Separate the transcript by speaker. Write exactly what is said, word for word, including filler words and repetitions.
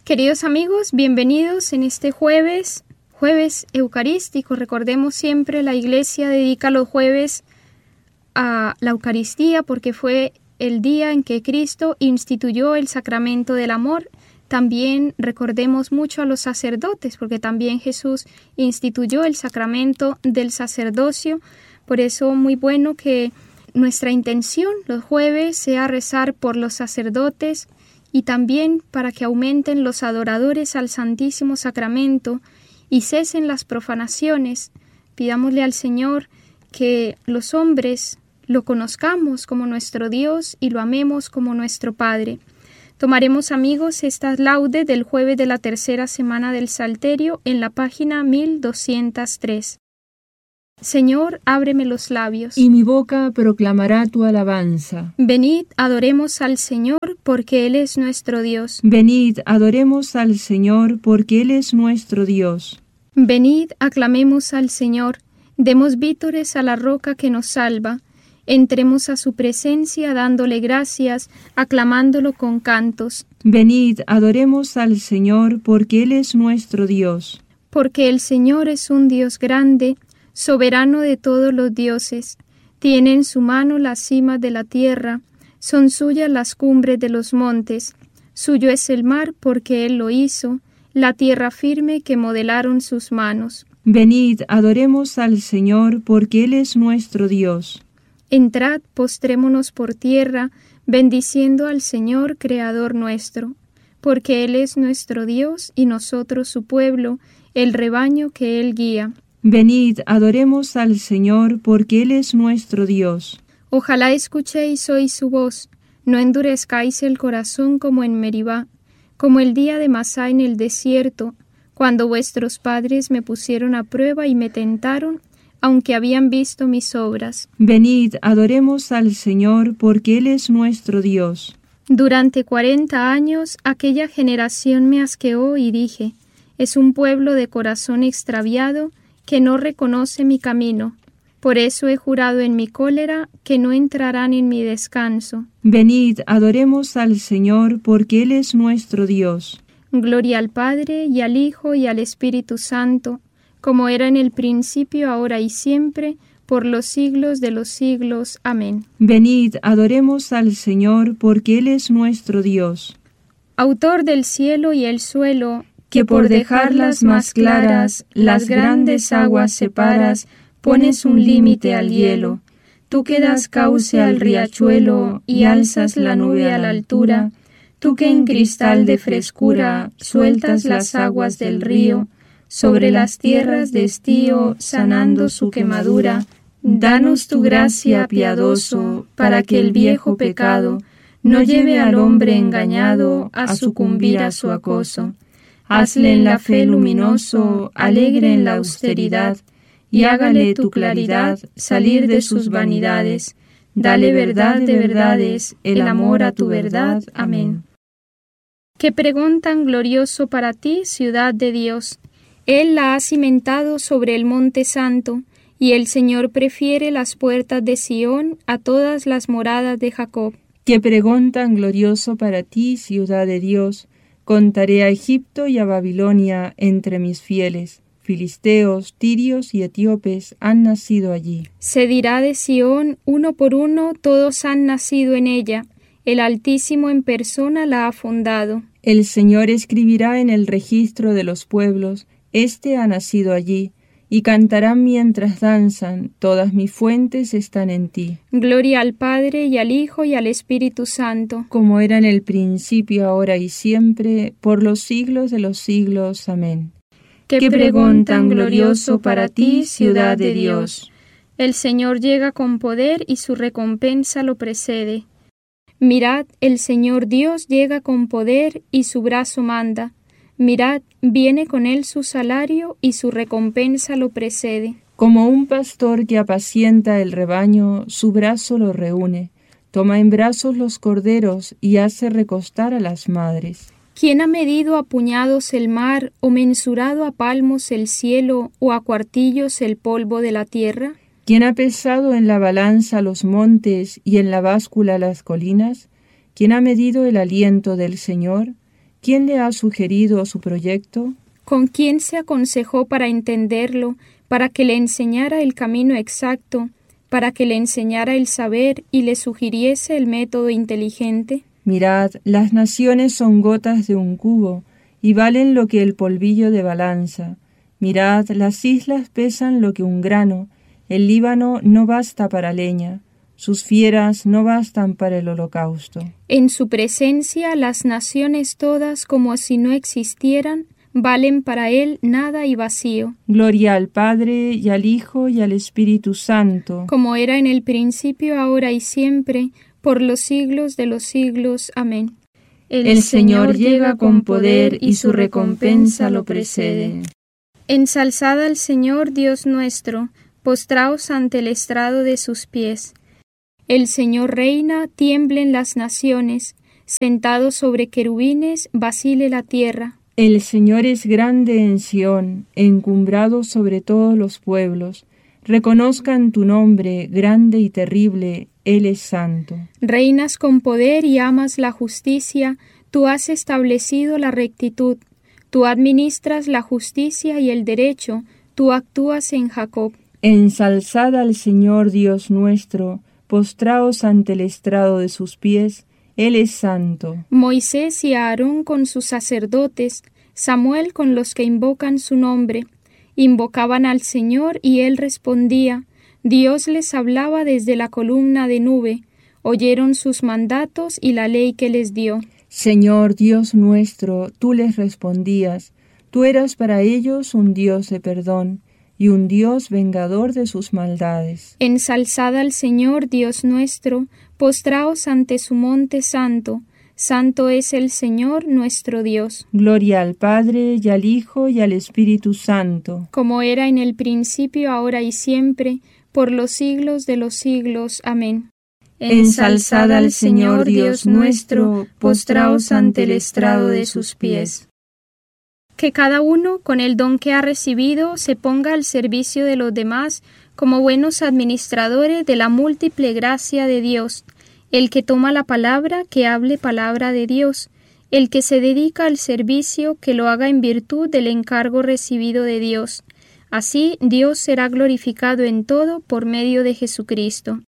Speaker 1: Queridos amigos, bienvenidos en este jueves, jueves eucarístico. Recordemos siempre, la Iglesia dedica los jueves a la Eucaristía porque fue el día en que Cristo instituyó el sacramento del amor. También recordemos mucho a los sacerdotes porque también Jesús instituyó el sacramento del sacerdocio. Por eso muy bueno que nuestra intención los jueves sea rezar por los sacerdotes y también para que aumenten los adoradores al Santísimo Sacramento y cesen las profanaciones. Pidámosle al Señor que los hombres lo conozcamos como nuestro Dios y lo amemos como nuestro Padre. Tomaremos, amigos, estas laudes del jueves de la tercera semana del Salterio en la página mil doscientos tres. Señor, ábreme los labios,
Speaker 2: y mi boca proclamará tu alabanza.
Speaker 1: Venid, adoremos al Señor, porque Él es nuestro Dios.
Speaker 2: Venid, adoremos al Señor, porque Él es nuestro Dios.
Speaker 1: Venid, aclamemos al Señor, demos vítores a la roca que nos salva. Entremos a su presencia dándole gracias, aclamándolo con cantos.
Speaker 2: Venid, adoremos al Señor, porque Él es nuestro Dios.
Speaker 1: Porque el Señor es un Dios grande, soberano de todos los dioses. Tiene en su mano las cimas de la tierra, son suyas las cumbres de los montes. Suyo es el mar porque Él lo hizo, la tierra firme que modelaron sus manos.
Speaker 2: Venid, adoremos al Señor, porque Él es nuestro Dios.
Speaker 1: Entrad, postrémonos por tierra, bendiciendo al Señor, Creador nuestro, porque Él es nuestro Dios y nosotros su pueblo, el rebaño que Él guía.
Speaker 2: Venid, adoremos al Señor, porque Él es nuestro Dios.
Speaker 1: Ojalá escuchéis hoy su voz, no endurezcáis el corazón como en Meribá, como el día de Masá en el desierto, cuando vuestros padres me pusieron a prueba y me tentaron, aunque habían visto mis obras.
Speaker 2: Venid, adoremos al Señor, porque Él es nuestro Dios.
Speaker 1: Durante cuarenta años aquella generación me asqueó y dije, es un pueblo de corazón extraviado, que no reconoce mi camino. Por eso he jurado en mi cólera que no entrarán en mi descanso.
Speaker 2: Venid, adoremos al Señor, porque Él es nuestro Dios.
Speaker 1: Gloria al Padre, y al Hijo, y al Espíritu Santo, como era en el principio, ahora y siempre, por los siglos de los siglos. Amén.
Speaker 2: Venid, adoremos al Señor, porque Él es nuestro Dios.
Speaker 1: Autor del cielo y el suelo,
Speaker 2: que por dejarlas más claras, las grandes aguas separas, pones un límite al hielo. Tú que das cauce al riachuelo y alzas la nube a la altura, tú que en cristal de frescura sueltas las aguas del río, sobre las tierras de estío sanando su quemadura, danos tu gracia, piadoso, para que el viejo pecado no lleve al hombre engañado a sucumbir a su acoso. Hazle en la fe luminoso, alegre en la austeridad, y hágale tu claridad salir de sus vanidades. Dale verdad de verdades, el amor a tu verdad. Amén.
Speaker 1: Qué pregón tan glorioso para ti, ciudad de Dios. Él la ha cimentado sobre el monte santo, y el Señor prefiere las puertas de Sión a todas las moradas de Jacob.
Speaker 2: Qué pregón tan glorioso para ti, ciudad de Dios. Contaré a Egipto y a Babilonia entre mis fieles. Filisteos, tirios y etíopes han nacido allí.
Speaker 1: Se dirá de Sión, uno por uno, todos han nacido en ella. El Altísimo en persona la ha fundado.
Speaker 2: El Señor escribirá en el registro de los pueblos, Este ha nacido allí, y cantarán mientras danzan, todas mis fuentes están en ti.
Speaker 1: Gloria al Padre, y al Hijo, y al Espíritu Santo.
Speaker 2: Como era en el principio, ahora y siempre, por los siglos de los siglos. Amén.
Speaker 1: Qué, Qué pregón tan glorioso para ti, ciudad de Dios. El Señor llega con poder, y su recompensa lo precede. Mirad, el Señor Dios llega con poder, y su brazo manda. Mirad, viene con él su salario, y su recompensa lo precede.
Speaker 2: Como un pastor que apacienta el rebaño, su brazo lo reúne, toma en brazos los corderos y hace recostar a las madres.
Speaker 1: ¿Quién ha medido a puñados el mar, o mensurado a palmos el cielo, o a cuartillos el polvo de la tierra?
Speaker 2: ¿Quién ha pesado en la balanza los montes y en la báscula las colinas? ¿Quién ha medido el aliento del Señor? ¿Quién le ha sugerido su proyecto?
Speaker 1: ¿Con quién se aconsejó para entenderlo, para que le enseñara el camino exacto, para que le enseñara el saber y le sugiriese el método inteligente?
Speaker 2: Mirad, las naciones son gotas de un cubo, y valen lo que el polvillo de balanza. Mirad, las islas pesan lo que un grano, el Líbano no basta para leña, sus fieras no bastan para el holocausto.
Speaker 1: En su presencia las naciones todas, como si no existieran, valen para él nada y vacío.
Speaker 2: Gloria al Padre, y al Hijo, y al Espíritu Santo.
Speaker 1: Como era en el principio, ahora y siempre, por los siglos de los siglos. Amén.
Speaker 2: El, el Señor llega con poder y su recompensa lo precede.
Speaker 1: Ensalzad al Señor Dios nuestro, postraos ante el estrado de sus pies. El Señor reina, tiemblen las naciones, sentado sobre querubines, vacile la tierra.
Speaker 2: El Señor es grande en Sión, encumbrado sobre todos los pueblos. Reconozcan tu nombre, grande y terrible, Él es santo.
Speaker 1: Reinas con poder y amas la justicia, tú has establecido la rectitud, tú administras la justicia y el derecho, tú actúas en Jacob.
Speaker 2: Ensalzad al Señor Dios nuestro, postraos ante el estrado de sus pies, Él es santo.
Speaker 1: Moisés y Aarón con sus sacerdotes, Samuel con los que invocan su nombre, invocaban al Señor y Él respondía. Dios les hablaba desde la columna de nube, oyeron sus mandatos y la ley que les dio.
Speaker 2: Señor Dios nuestro, tú les respondías, tú eras para ellos un Dios de perdón y un Dios vengador de sus maldades.
Speaker 1: Ensalzad al Señor Dios nuestro, postraos ante su monte santo, santo es el Señor nuestro Dios.
Speaker 2: Gloria al Padre, y al Hijo, y al Espíritu Santo.
Speaker 1: Como era en el principio, ahora y siempre, por los siglos de los siglos. Amén.
Speaker 2: Ensalzad al Señor Dios nuestro, postraos ante el estrado de sus pies.
Speaker 1: Que cada uno, con el don que ha recibido, se ponga al servicio de los demás como buenos administradores de la múltiple gracia de Dios. El que toma la palabra, que hable palabra de Dios. El que se dedica al servicio, que lo haga en virtud del encargo recibido de Dios. Así, Dios será glorificado en todo por medio de Jesucristo.